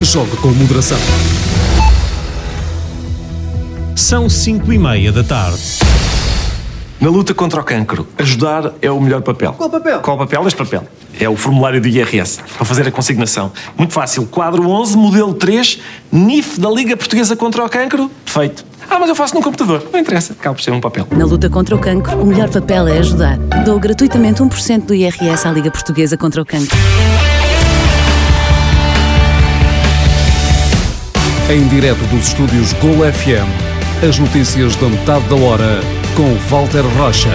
Jogue com moderação. São 5:30 da tarde. Na luta contra o cancro, ajudar é o melhor papel. Qual papel? Qual papel? Este papel. É o formulário do IRS, para fazer a consignação. Muito fácil. Quadro 11, modelo 3, NIF da Liga Portuguesa contra o Cancro. Feito. Mas eu faço num computador. Não interessa. Acaba por ser um papel. Na luta contra o cancro, o melhor papel é ajudar. Dou gratuitamente 1% do IRS à Liga Portuguesa contra o Cancro. Em direto dos estúdios Gol FM, as notícias da metade da hora com Walter Rocha.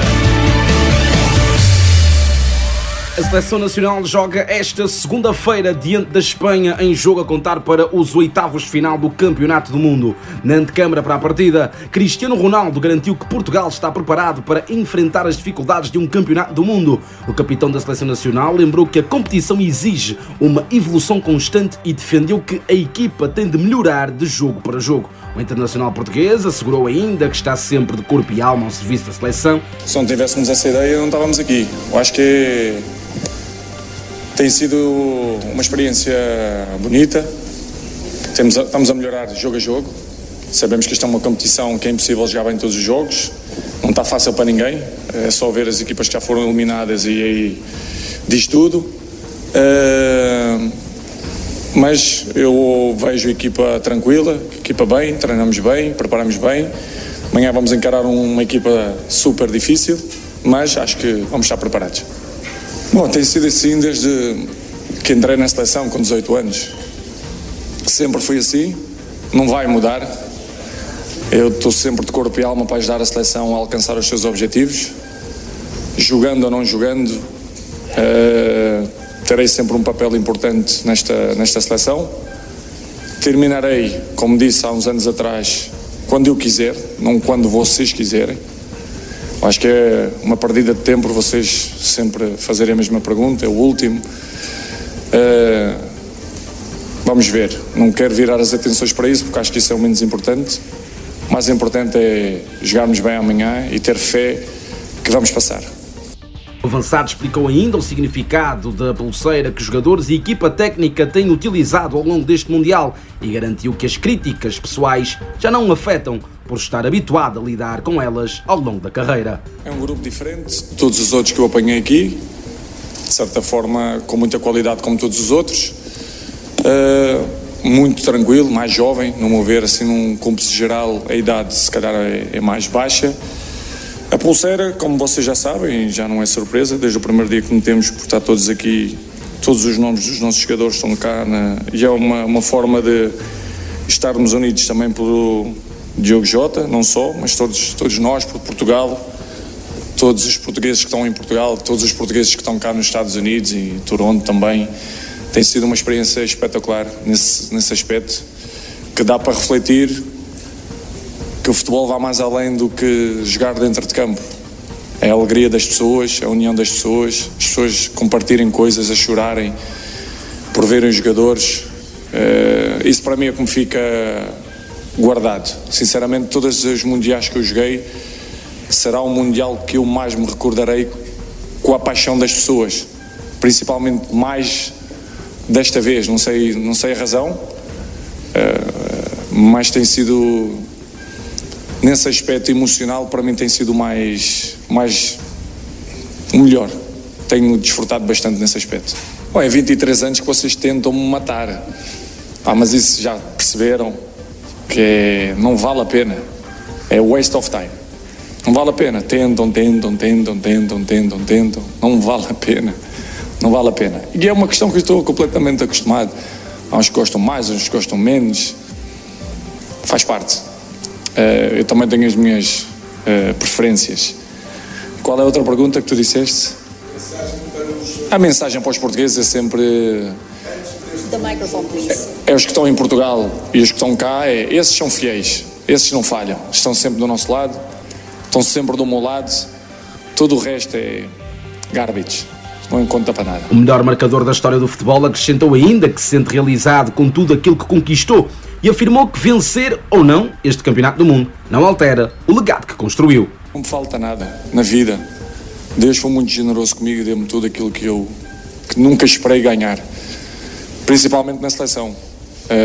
A Seleção Nacional joga esta segunda-feira diante da Espanha em jogo a contar para os oitavos de final do Campeonato do Mundo. Na antecâmara para a partida, Cristiano Ronaldo garantiu que Portugal está preparado para enfrentar as dificuldades de um Campeonato do Mundo. O capitão da Seleção Nacional lembrou que a competição exige uma evolução constante e defendeu que a equipa tem de melhorar de jogo para jogo. O internacional português assegurou ainda que está sempre de corpo e alma ao serviço da seleção. Se não tivéssemos essa ideia, não estávamos aqui. Eu acho que tem sido uma experiência bonita. Estamos a melhorar jogo a jogo. Sabemos que isto é uma competição que é impossível jogar bem todos os jogos. Não está fácil para ninguém. É só ver as equipas que já foram eliminadas e aí diz tudo. Mas eu vejo a equipa tranquila, a equipa bem, treinamos bem, preparamos bem. Amanhã vamos encarar uma equipa super difícil, mas acho que vamos estar preparados. Bom, tem sido assim desde que entrei na seleção com 18 anos. Sempre fui assim, não vai mudar. Eu estou sempre de corpo e alma para ajudar a seleção a alcançar os seus objetivos. Jogando ou não jogando, terei sempre um papel importante nesta seleção. Terminarei, como disse há uns anos atrás, quando eu quiser, não quando vocês quiserem. Acho que é uma perdida de tempo vocês sempre fazerem a mesma pergunta, é o último. Vamos ver, não quero virar as atenções para isso porque acho que isso é o menos importante. O mais importante é jogarmos bem amanhã e ter fé que vamos passar. O avançado explicou ainda o significado da pulseira que jogadores e equipa técnica têm utilizado ao longo deste Mundial e garantiu que as críticas pessoais já não o afetam por estar habituado a lidar com elas ao longo da carreira. É um grupo diferente de todos os outros que eu apanhei aqui, de certa forma com muita qualidade como todos os outros, muito tranquilo, mais jovem, no meu ver, assim num cúmplice geral a idade se calhar é mais baixa. A pulseira, como vocês já sabem, já não é surpresa, desde o primeiro dia que metemos, por estar todos aqui, todos os nomes dos nossos jogadores estão cá, e é uma forma de estarmos unidos também pelo Diogo Jota, não só, mas todos nós, por Portugal, todos os portugueses que estão em Portugal, todos os portugueses que estão cá nos Estados Unidos e Toronto também. Tem sido uma experiência espetacular nesse aspecto, que dá para refletir que o futebol vai mais além do que jogar dentro de campo. É a alegria das pessoas, a união das pessoas, as pessoas compartilhem coisas, a chorarem por verem os jogadores. Isso para mim é como fica guardado. Sinceramente, todos os mundiais que eu joguei, será um mundial que eu mais me recordarei com a paixão das pessoas, principalmente mais desta vez, não sei a razão, mas tem sido, nesse aspecto emocional, para mim tem sido o melhor. Tenho desfrutado bastante nesse aspecto. Bom, é 23 anos que vocês tentam me matar, mas isso já perceberam que não vale a pena, é waste of time. Não vale a pena, tentam, não vale a pena. Não vale a pena. E é uma questão que eu estou completamente acostumado. Há uns que gostam mais, uns que gostam menos. Faz parte. Eu também tenho as minhas preferências. Qual é a outra pergunta que tu disseste? A mensagem para os portugueses é sempre... É os que estão em Portugal e os que estão cá, esses são fiéis. Esses não falham. Estão sempre do nosso lado. Estão sempre do meu lado. Todo o resto é garbage. Não conta para nada. O melhor marcador da história do futebol acrescentou ainda que se sente realizado com tudo aquilo que conquistou e afirmou que vencer ou não este campeonato do mundo não altera o legado que construiu. Não me falta nada na vida. Deus foi muito generoso comigo e deu-me tudo aquilo que nunca esperei ganhar, principalmente na seleção.